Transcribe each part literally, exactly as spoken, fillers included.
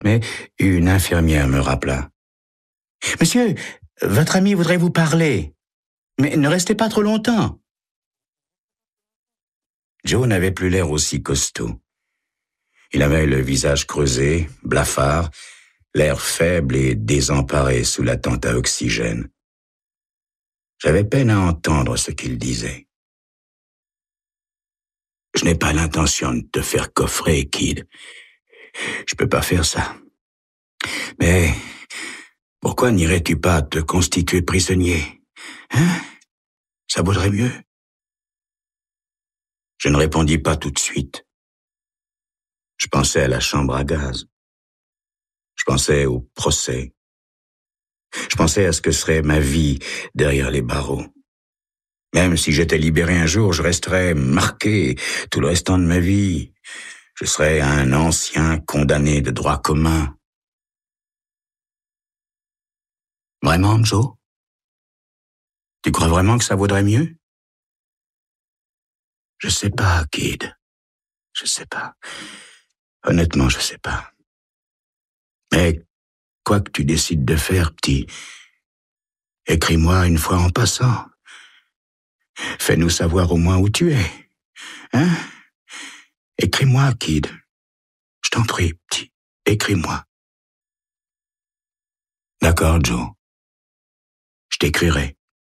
mais une infirmière me rappela. « Monsieur, votre ami voudrait vous parler, mais ne restez pas trop longtemps. » Joe n'avait plus l'air aussi costaud. Il avait le visage creusé, blafard, l'air faible et désemparé sous la tente à oxygène. J'avais peine à entendre ce qu'il disait. « Je n'ai pas l'intention de te faire coffrer, Kid. Je peux pas faire ça. Mais pourquoi n'irais-tu pas te constituer prisonnier? Hein? Ça vaudrait mieux. » Je ne répondis pas tout de suite. Je pensais à la chambre à gaz. Je pensais au procès. Je pensais à ce que serait ma vie derrière les barreaux. Même si j'étais libéré un jour, je resterais marqué tout le restant de ma vie. Je serais un ancien condamné de droit commun. Vraiment, Joe? Tu crois vraiment que ça vaudrait mieux? Je sais pas, Kid. Je sais pas. Honnêtement, je sais pas. Mais quoi que tu décides de faire, petit, écris-moi une fois en passant. Fais-nous savoir au moins où tu es. Hein? Écris-moi, Kid. Je t'en prie, petit. Écris-moi. D'accord, Joe. Je t'écrirai.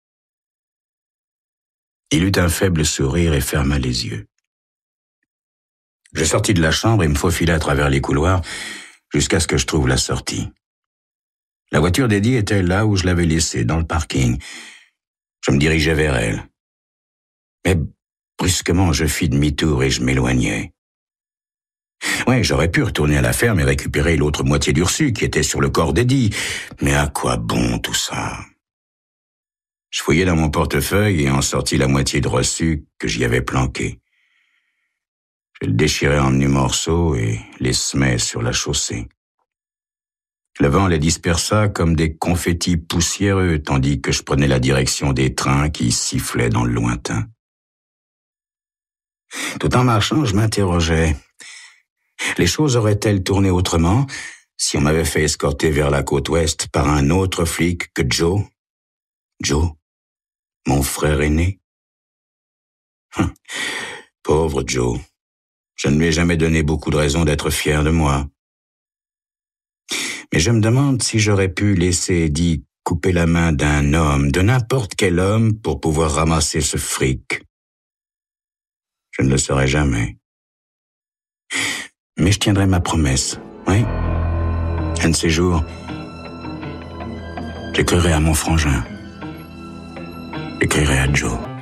Il eut un faible sourire et ferma les yeux. Je sortis de la chambre et me faufilai à travers les couloirs jusqu'à ce que je trouve la sortie. La voiture d'Eddie était là où je l'avais laissée, dans le parking. Je me dirigeais vers elle. Mais brusquement, je fis demi-tour et je m'éloignai. Ouais, j'aurais pu retourner à la ferme et récupérer l'autre moitié d'Ursu qui était sur le corps d'Eddie. Mais à quoi bon tout ça? Je fouillai dans mon portefeuille et en sortis la moitié de reçu que j'y avais planqué. Je le déchirai en menu morceaux et les semai sur la chaussée. Le vent les dispersa comme des confettis poussiéreux tandis que je prenais la direction des trains qui sifflaient dans le lointain. Tout en marchant, je m'interrogeais. Les choses auraient-elles tourné autrement si on m'avait fait escorter vers la côte ouest par un autre flic que Joe? Joe, mon frère aîné? Hum, pauvre Joe. Je ne lui ai jamais donné beaucoup de raisons d'être fier de moi. Mais je me demande si j'aurais pu laisser Eddie couper la main d'un homme, de n'importe quel homme, pour pouvoir ramasser ce fric. Je ne le saurais jamais. Mais je tiendrai ma promesse, oui. Un de ces jours, j'écrirai à mon frangin. J'écrirai à Joe.